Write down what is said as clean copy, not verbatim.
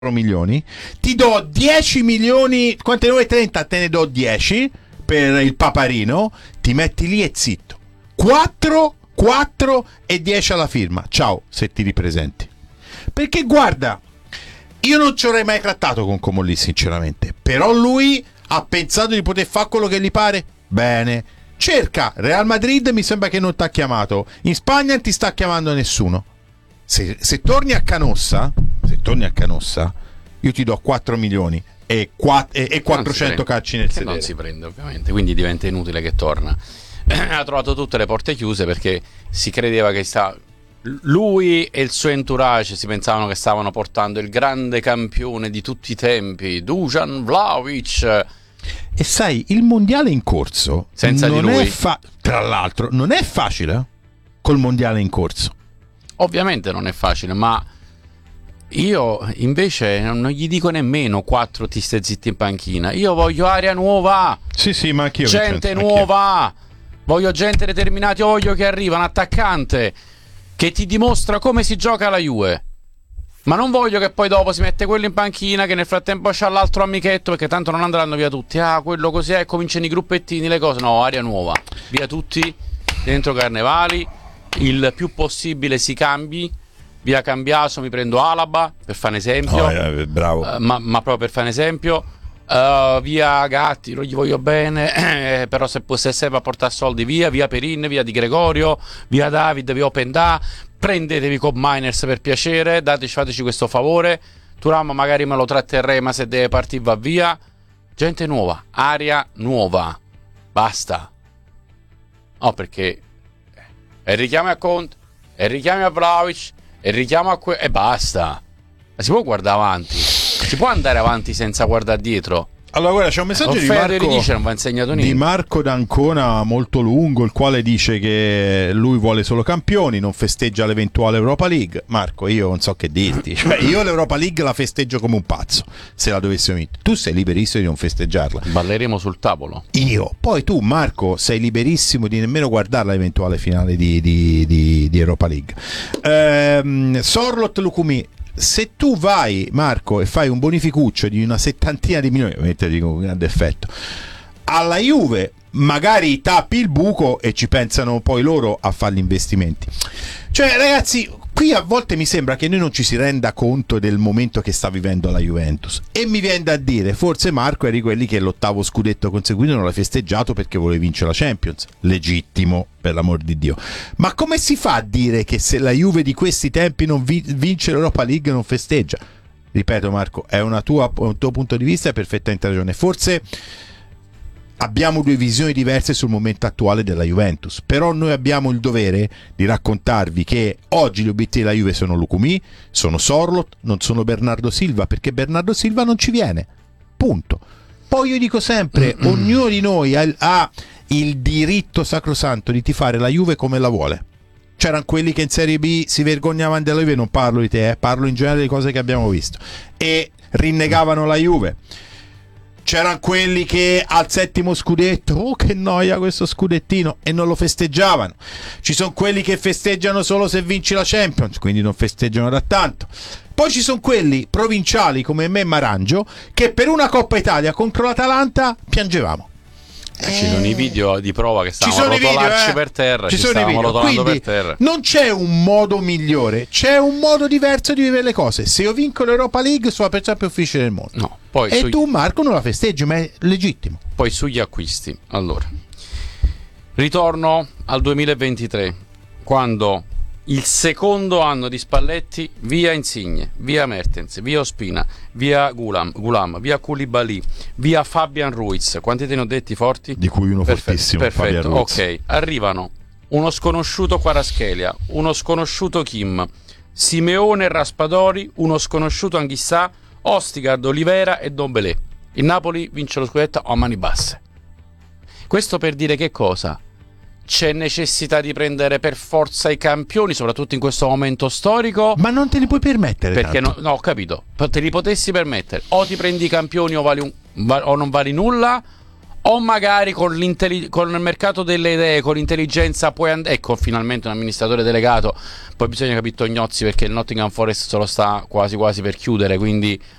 milioni, ti do 10 milioni, quante ne vuoi? 30, te ne do 10 per il paparino, ti metti lì e zitto. 4 e 10 alla firma. Ciao, se ti ripresenti. Perché guarda, io non ci avrei mai trattato con Comolli sinceramente, però lui ha pensato di poter fare quello che gli pare. Bene, cerca. Real Madrid mi sembra che non ti ha chiamato, in Spagna non ti sta chiamando nessuno. Se torni a Canossa, io ti do 4 milioni e 400 calci nel sedere. Non si prende ovviamente, quindi diventa inutile che torna. Ha trovato tutte le porte chiuse perché si credeva che lui e il suo entourage si pensavano che stavano portando il grande campione di tutti i tempi, Dusan Vlahovic. E sai, il mondiale in corso senza non di lui tra l'altro non è facile col mondiale in corso. Ovviamente non è facile, ma io invece non gli dico nemmeno 4 ti stai zitti in panchina. Io voglio aria nuova. Sì, ma anch'io. Gente nuova. Voglio gente determinata, voglio che arriva un attaccante che ti dimostra come si gioca la Juve. Ma non voglio che poi dopo si mette quello in panchina che nel frattempo c'ha l'altro amichetto, perché tanto non andranno via tutti. Quello così è, cominciano i gruppettini, le cose. No, aria nuova. Via tutti, dentro Carnevali. Il più possibile si cambi. Via Cambiaso, mi prendo Alaba per fare un esempio. Bravo. Ma proprio per fare un esempio. Via Gatti, non gli voglio bene, però se serve a portare soldi via Perin, via Di Gregorio, via David, via Openda. Prendetevi con Miners per piacere, fateci questo favore. Thuram magari me lo tratterrei, ma se deve partire va via. Gente nuova, aria nuova, basta. No, perché e richiami a Conte, e richiami a Vlahovic, e richiamo a e basta. Ma si può guardare avanti? Si può andare avanti senza guardare dietro? Allora guarda, c'è un messaggio di Marco D'Ancona molto lungo, il quale dice che lui vuole solo campioni, non festeggia l'eventuale Europa League. Marco, io non so che dirti, cioè, io l'Europa League la festeggio come un pazzo se la dovessimo vincere. Tu sei liberissimo di non festeggiarla, balleremo sul tavolo. Poi tu, Marco, sei liberissimo di nemmeno guardare l'eventuale finale di Europa League. Sorlot Lucumi, se tu vai, Marco, e fai un bonificuccio di una 70 di milioni, ovviamente dico un grande effetto, alla Juve, magari tappi il buco e ci pensano poi loro a fare gli investimenti. Cioè ragazzi, qui a volte mi sembra che noi non ci si renda conto del momento che sta vivendo la Juventus, e mi viene da dire, forse Marco eri quelli che l'8º scudetto conseguito non l'ha festeggiato perché vuole vincere la Champions. Legittimo, per l'amor di Dio, ma come si fa a dire che se la Juve di questi tempi non vince l'Europa League non festeggia? Ripeto Marco, è un tuo punto di vista, hai perfettamente ragione. Forse abbiamo due visioni diverse sul momento attuale della Juventus, però noi abbiamo il dovere di raccontarvi che oggi gli obiettivi della Juve sono Lucumi, sono Sorloth, non sono Bernardo Silva, perché Bernardo Silva non ci viene, punto. Poi io dico sempre, ognuno di noi ha il diritto sacrosanto di tifare la Juve come la vuole. C'erano quelli che in Serie B si vergognavano della Juve, non parlo di te, parlo in generale di cose che abbiamo visto, e rinnegavano la Juve. C'erano quelli che al 7° scudetto, che noia questo scudettino, e non lo festeggiavano. Ci sono quelli che festeggiano solo se vinci la Champions, quindi non festeggiano da tanto. Poi ci sono quelli provinciali come me e Marangio che per una Coppa Italia contro l'Atalanta piangevamo. Ci sono i video di prova che stavano a rotolarci per terra, ci stavamo rotolando per terra. Non c'è un modo migliore, c'è un modo diverso di vivere le cose. Se io vinco l'Europa League sono la persona più difficile del mondo. No, poi e tu Marco non la festeggi, ma è legittimo. Poi sugli acquisti, allora ritorno al 2023, quando il secondo anno di Spalletti, via Insigne, via Mertens, via Ospina, via Gulam, via Koulibaly, via Fabian Ruiz. Quanti te ne ho detti forti? Di cui uno fortissimo, perfetto. Ok, arrivano uno sconosciuto Kvaratskhelia, uno sconosciuto Kim, Simeone e Raspadori, uno sconosciuto Anghissà, Ostigard, Olivera e Dombelé. Il Napoli vince lo scudetto a mani basse. Questo per dire che cosa? C'è necessità di prendere per forza i campioni, soprattutto in questo momento storico. Ma non te li puoi permettere. Perché no, ho capito. Te li potessi permettere. O ti prendi i campioni o non vali nulla, o magari con il mercato delle idee, con l'intelligenza puoi ecco, finalmente un amministratore delegato. Poi bisogna capire Tognozzi, perché il Nottingham Forest se lo sta quasi quasi per chiudere, quindi